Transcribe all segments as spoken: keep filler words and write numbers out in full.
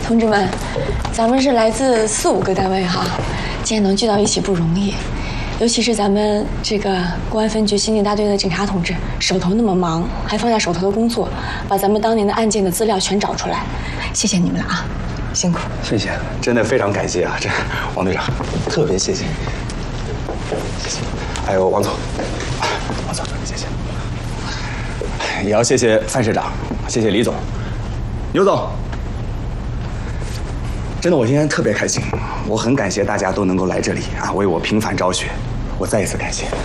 同志们，咱们是来自四五个单位哈，今天能聚到一起不容易，尤其是咱们这个公安分局刑警大队的警察同志，手头那么忙，还放下手头的工作，把咱们当年的案件的资料全找出来，谢谢你们了啊，辛苦。 谢谢，真的非常感谢啊，这王队长，特别谢谢，谢谢。还有王总，王总，谢谢。也要谢谢范社长，谢谢李总，牛总。真的，我今天特别开心，我很感谢大家都能够来这里啊，为我平反昭雪，我再一次感谢。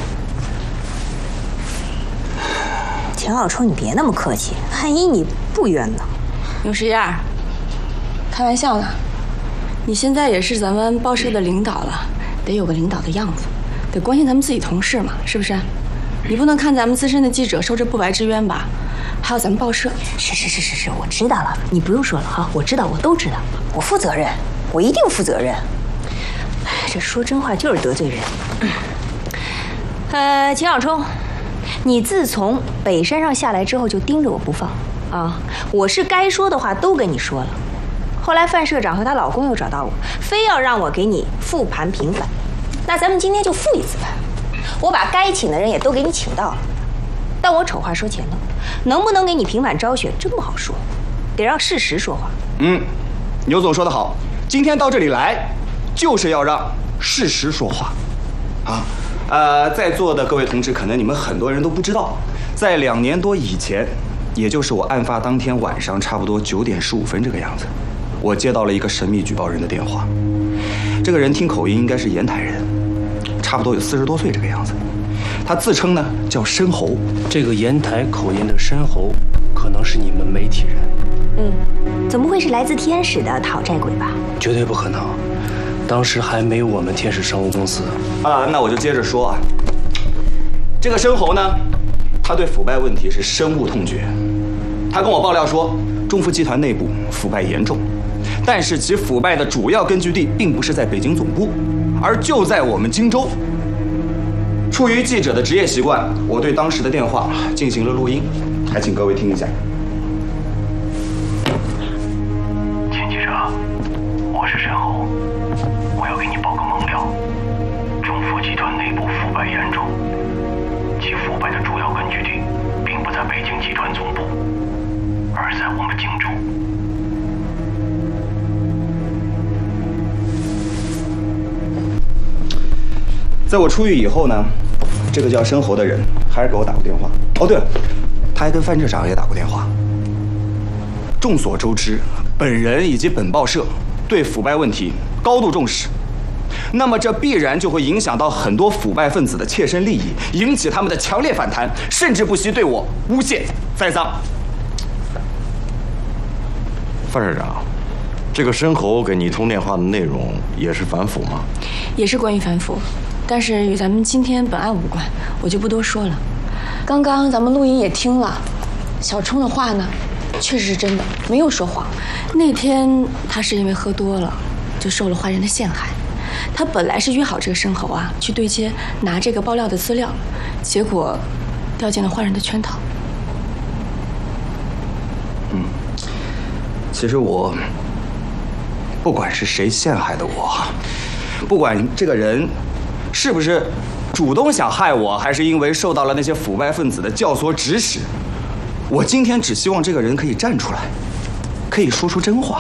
钱小春，你别那么客气，万一你不冤呢？ 牛十燕，开玩笑呢，你现在也是咱们报社的领导了，得有个领导的样子，得关心咱们自己同事嘛，是不是？你不能看咱们资深的记者受这不白之冤吧？还有咱们报社。 是是是是是，我知道了，你不用说了哈，我知道，我都知道，我负责任，我一定负责任。哎，这说真话就是得罪人。嗯、呃，钱小冲，你自从北山上下来之后就盯着我不放啊！我是该说的话都跟你说了。后来范社长和她老公又找到我，非要让我给你复盘平反。那咱们今天就复一次盘，我把该请的人也都给你请到了。但我丑话说前头，能不能给你平反昭雪真不好说，得让事实说话。 嗯，牛总说得好，今天到这里来，就是要让事实说话，啊，呃，在座的各位同志，可能你们很多人都不知道，在两年多以前，也就是我案发当天晚上差不多九点十五分这个样子，我接到了一个神秘举报人的电话，这个人听口音应该是烟台人，差不多有四十多岁这个样子。他自称呢叫申猴， 这个烟台口音的申猴，可能是你们媒体人。 嗯，怎么会是来自天使的讨债鬼吧？ 绝对不可能，当时还没有我们天使商务公司。 啊，那我就接着说啊。这个申猴呢，他对腐败问题是深恶痛绝。他跟我爆料说，中孚集团内部腐败严重，但是其腐败的主要根据地并不是在北京总部，而就在我们荆州。出于记者的职业习惯，我对当时的电话进行了录音，还请各位听一下。 钱记者，我是申猴，我要给你报个猛料：中孚集团内部腐败严重，其腐败的主要根据地并不在北京集团总部，而在我们荆州。 在我出狱以后呢，这个叫申猴的人还是给我打过电话。哦，对了，他还跟范社长也打过电话。众所周知，本人以及本报社对腐败问题高度重视，那么这必然就会影响到很多腐败分子的切身利益，引起他们的强烈反弹，甚至不惜对我诬陷栽赃。 范社长，这个申猴给你通电话的内容也是反腐吗？ 也是关于反腐。但是与咱们今天本案无关，我就不多说了。刚刚咱们录音也听了，小冲的话呢，确实是真的，没有说谎。那天他是因为喝多了，就受了坏人的陷害。他本来是约好这个申猴啊，去对接拿这个爆料的资料，结果掉进了坏人的圈套。 嗯，其实我不管是谁陷害的我，不管这个人是不是主动想害我，还是因为受到了那些腐败分子的教唆指使，我今天只希望这个人可以站出来，可以说出真话。